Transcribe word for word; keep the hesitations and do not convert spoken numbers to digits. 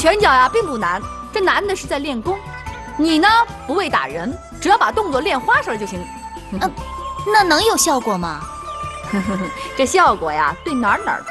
拳脚呀并不难，这难的是在练功。你呢，不为打人，只要把动作练花哨就行。 嗯，那能有效果吗？ 这效果呀，对哪儿哪儿